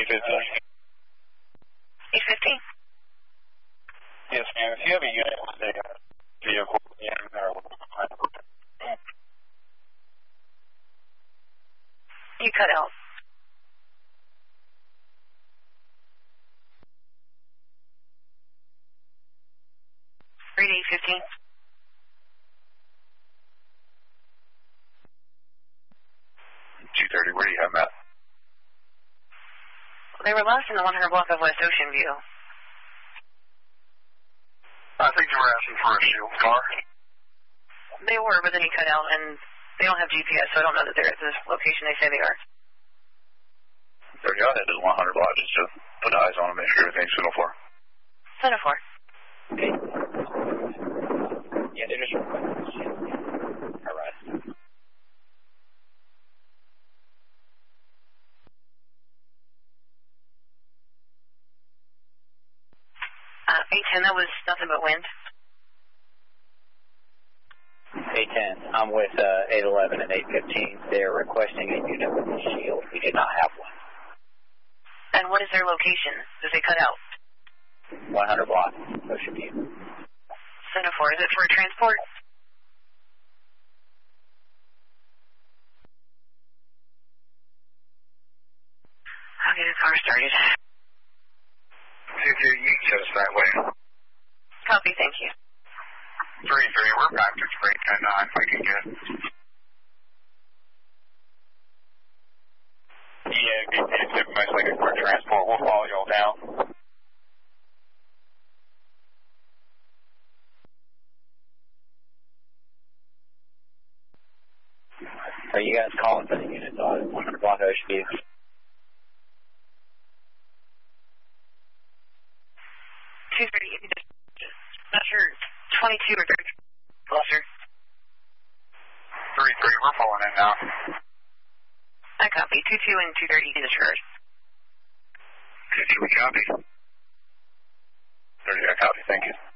815. Yes, ma'am. If you have a unit with a vehicle in or You cut out. Read 815. 230, where do you have them at? They were lost in the 100 block of West Ocean View. I think you were asking for a shield car. They were, but then he cut out, and they don't have GPS, so I don't know that they're at the location they say they are. They're got it to the 100 block just to put eyes on them, make sure everything's suitable for. Center 4. Okay. Yeah, they're just requesting shield. All right. 810, that was nothing but wind. 810, I'm with 811 and 815. They're requesting a unit with a shield. We did not have one. And what is their location? Does they cut out? 100 block, Ocean View. Center 4, is it for transport? I'll get his car started. You can set us that way. Copy, thank you. 3-3, we're back to 310-9 if I can get it. Yeah, it's much like a quick transport. We'll follow y'all down. Are you guys calling for the units on 100 block Ocean View? Not sure, 22 or 30 closer. 3-3, we're pulling in now. I copy. 22 and 230 discharge. 2-2, we copy. 30, I copy, thank you.